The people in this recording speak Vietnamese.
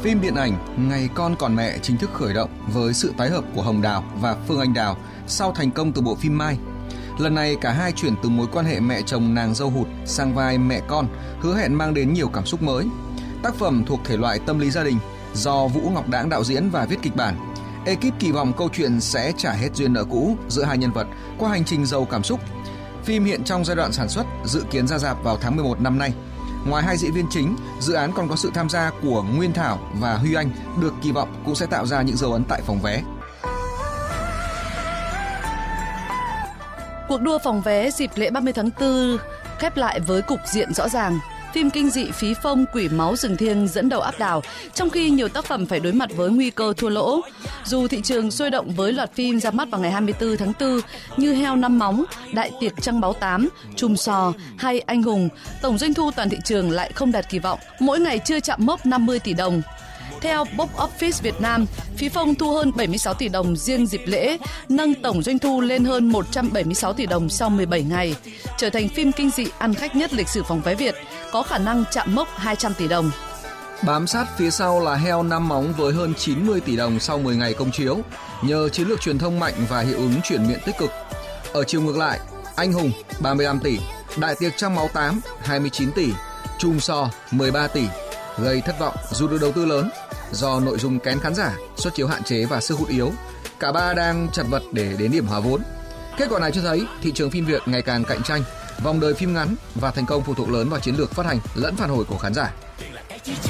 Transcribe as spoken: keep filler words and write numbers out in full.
Phim điện ảnh Ngày Con Còn Mẹ chính thức khởi động với sự tái hợp của Hồng Đào và Phương Anh Đào sau thành công từ bộ phim Mai. Lần này cả hai chuyển từ mối quan hệ mẹ chồng nàng dâu hụt sang vai mẹ con, hứa hẹn mang đến nhiều cảm xúc mới. Tác phẩm thuộc thể loại tâm lý gia đình do Vũ Ngọc Đãng đạo diễn và viết kịch bản. Ekip kỳ vọng câu chuyện sẽ trả hết duyên nợ cũ giữa hai nhân vật qua hành trình giàu cảm xúc. Phim hiện trong giai đoạn sản xuất, dự kiến ra rạp vào tháng mười một năm nay. Ngoài hai diễn viên chính, dự án còn có sự tham gia của Nguyên Thảo và Huy Anh, được kỳ vọng cũng sẽ tạo ra những dấu ấn tại phòng vé. Cuộc đua phòng vé dịp lễ ba mươi tháng tư khép lại với cục diện rõ ràng. Phim kinh dị Phí Phong Quỷ Máu Rừng Thiêng dẫn đầu áp đảo, trong khi nhiều tác phẩm phải đối mặt với nguy cơ thua lỗ. Dù thị trường sôi động với loạt phim ra mắt vào ngày hai mươi tư tháng tư như Heo Năm Móng, Đại Tiệc Trăng Báo Tám, Chùm Sò hay Anh Hùng, tổng doanh thu toàn thị trường lại không đạt kỳ vọng, mỗi ngày chưa chạm mốc năm mươi tỷ đồng. Theo Box Office Việt Nam, Phí Phong thu hơn bảy mươi sáu tỷ đồng riêng dịp lễ, nâng tổng doanh thu lên hơn một trăm bảy mươi sáu tỷ đồng sau mười bảy ngày, trở thành phim kinh dị ăn khách nhất lịch sử phòng vé Việt, có khả năng chạm mốc hai trăm tỷ đồng. Bám sát phía sau là Heo Năm Móng với hơn chín mươi tỷ đồng sau mười ngày công chiếu, nhờ chiến lược truyền thông mạnh và hiệu ứng chuyển miệng tích cực. Ở chiều ngược lại, Anh Hùng ba mươi lăm tỷ, Đại Tiệc Trăng Máu Tám hai mươi chín tỷ, Chùm Sò mười ba tỷ, gây thất vọng dù được đầu tư lớn. Do nội dung kén khán giả, suất chiếu hạn chế và sức hút yếu, cả ba đang chật vật để đến điểm hòa vốn. Kết quả này cho thấy thị trường phim Việt ngày càng cạnh tranh, vòng đời phim ngắn và thành công phụ thuộc lớn vào chiến lược phát hành lẫn phản hồi của khán giả.